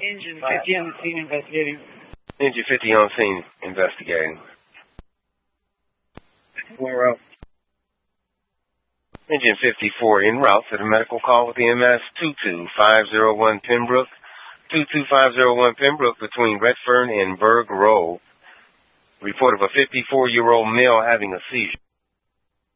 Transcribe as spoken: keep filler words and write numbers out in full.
Engine fifty on the scene investigating. Engine fifty on scene investigating. Four route. Engine fifty-four en route to the medical call with E M S two two five zero one Pembroke. two two five zero one Pembroke between Redfern and Berg Road. Report of a fifty-four-year-old male having a seizure.